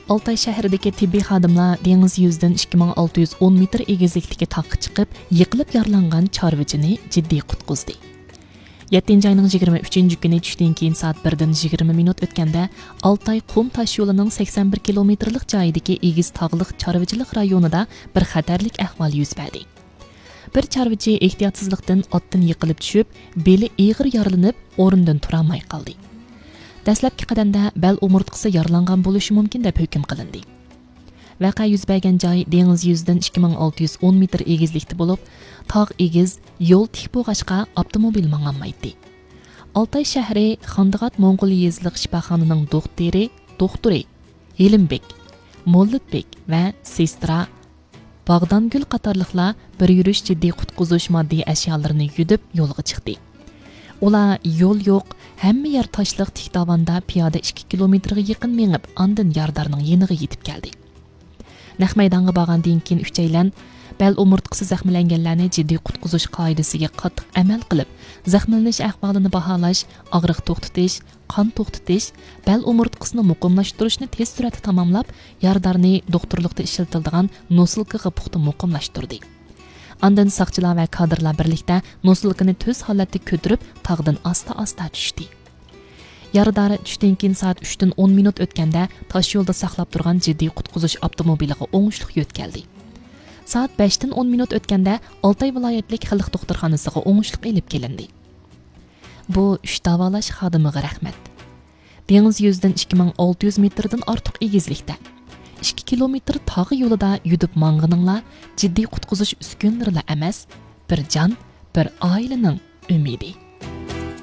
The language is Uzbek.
Altay shahridagi tibbiy xodimlar dengiz yuzidan 2610 metr egizlikdagi taqqa chiqib, yiqilib yaralangan chorvachini jiddiy qutqizdi. 7 ayning 23 kuni tushdan keyin soat 1dan 20 minut o'tganda Altay qum tosh yo'lining 81 kilometrlik joyidagi egiz tog'liq chorvachilik rayonida bir xatarlik ahvol yuz berdi. Bir chorvachi ehtiyotsizlikdan otdan yiqilib tushib, beli og'ir yaralanib, o'rnidan tura olmay qoldi. Dastlabki qadamda bel umurtqisi yaralangan bo'lishi mumkin deb hukm qilindi. Vaqa yuz bergan joy dengiz yuzidan 2610 metr egizlikda bo'lib, tog' egiz, yo'l tik bo'lg'achqa avtomobil mangolmaydi. Altay shahri Xandigat Mo'ng'uliyezlik shifoxonasining doktori Yelimbek, Mollitbek va sestra Bag'dongul qatorliqlar bir yurish jiddiy qutqizish moddiy ashyolarini yudib yo'lga chiqdi. Ular yo'l yo'q, hamma yer toshliq tik dovonda piyoda 2 kilometrga yaqin mengib, ondan yardarning yeniga yetib keldi. Naq maydonga borgandan keyin uchaylan bel umurtqisi zaxmlanganlarni jiddiy qutqizish qoidasiga qattiq amal qilib, zaxmlanish ahvolini baholash, og'riq to'xtatish, qon to'xtatish, bel umurtqisini muqimlashtirishni tez suratda tamomlab, yardarni doktorlikda ishlatiladigan nosilkaga puxta muqimlashtirdi. Ondan saqchilar va kadrlar birlikda nosilkani tuz holatda ko'tarib, tog'dan asta-asta tushdi. Yaradori tushdan keyin soat 3dan 10 minut o'tganda tosh yo'lda saqlab turgan jiddiy qutqizish avtomobiliga o'ngishliq yo'tkaldi. Soat 5dan 10 minut o'tganda Altay viloyatlik xalq doktorxonasiga o'ngishliq elib kelindi. Bu 3 davolash xodimiga rahmat. Dengiz yuzidan 2600 metrdan ortiq egizlikda 2 kilometr tog' yo'lida yudib mang'ininglar jiddiy qutqizish uskunlarla emas, bir jon, bir oilaning umidi.